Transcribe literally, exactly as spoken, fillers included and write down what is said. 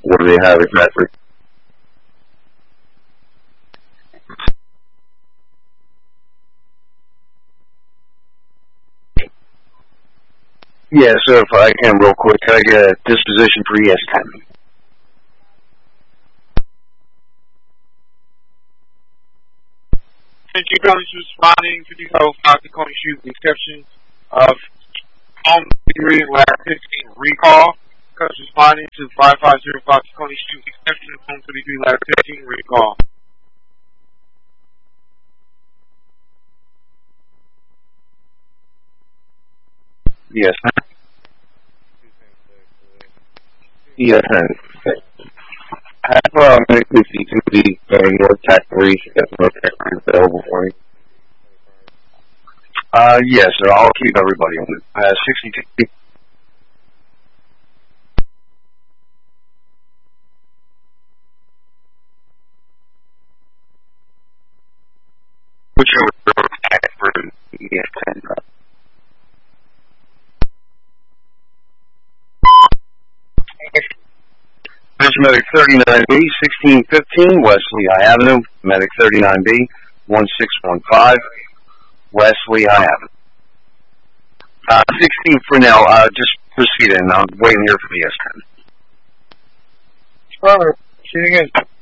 What do they have exactly? Yeah, so if I can real quick, can I get a disposition for E S ten? Since you guys responding to these whole five Tacony Street with the exception of home reading ladder fifteen recall, because responding to five five zero five Tacony Street with the exception of home thirty-three ladder fifteen recall. Yes. Yes, have uh, medically C two B going North Tech three, that's North Tech three available for me. Uh, yes, sir, I'll keep everybody on it. Uh, sixty-two. Which are for E S ten. This is Medic thirty-nine B, sixteen fifteen, West Lehigh Avenue. Medic thirty-nine B, one six one five, West Lehigh Avenue. Uh, sixteen for now, uh, just proceed in. I'm waiting here for the E S ten. Brother, see you again.